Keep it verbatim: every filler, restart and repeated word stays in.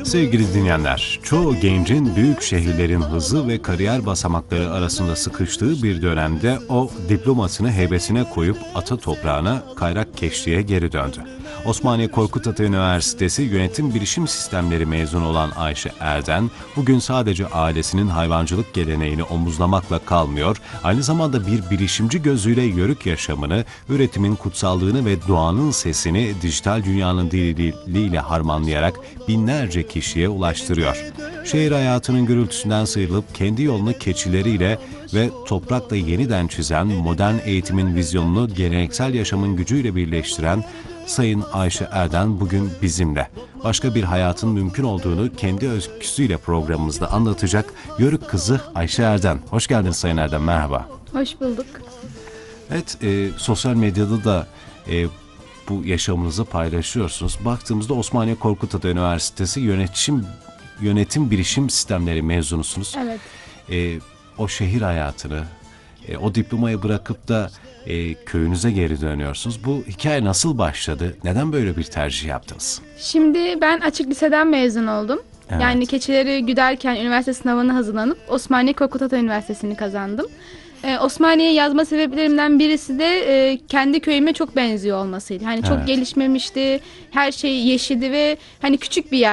Sevgili dinleyenler, çoğu gencin büyük şehirlerin hızı ve kariyer basamakları arasında sıkıştığı bir dönemde o diplomasını heybesine koyup ata toprağına kayrak keşliğe geri döndü. Osmaniye Korkut Ata Üniversitesi Yönetim Bilişim Sistemleri mezunu olan Ayşe Erden, bugün sadece ailesinin hayvancılık geleneğini omuzlamakla kalmıyor, aynı zamanda bir bilişimci gözüyle yörük yaşamını, üretimin kutsallığını ve doğanın sesini dijital dünyanın diliyle harmanlayarak binlerce kişiye ulaştırıyor. Şehir hayatının gürültüsünden sıyrılıp kendi yolunu keçileriyle ve toprakla yeniden çizen, modern eğitimin vizyonunu geleneksel yaşamın gücüyle birleştiren Sayın Ayşe Erden bugün bizimle. Başka bir hayatın mümkün olduğunu kendi öyküsüyle programımızda anlatacak Yörük kızı Ayşe Erden. Hoş geldiniz Sayın Erden, merhaba. Hoş bulduk. Evet, e, sosyal medyada da e, bu yaşamınızı paylaşıyorsunuz. Baktığımızda Osmaniye Korkut Ata Üniversitesi Yönetim Yönetim Bilişim Sistemleri mezunusunuz. Evet. E, o şehir hayatını, e, o diplomayı bırakıp da e, köyünüze geri dönüyorsunuz. Bu hikaye nasıl başladı? Neden böyle bir tercih yaptınız? Şimdi ben açık liseden mezun oldum. Evet. Yani keçileri güderken üniversite sınavına hazırlanıp Osmaniye Korkut Ata Üniversitesi'ni kazandım. Ee, Osmaniye'ye yazma sebeplerimden birisi de e, kendi köyüme çok benziyor olmasıydı. Hani çok Evet. gelişmemişti, her şey yeşildi ve hani küçük bir yer.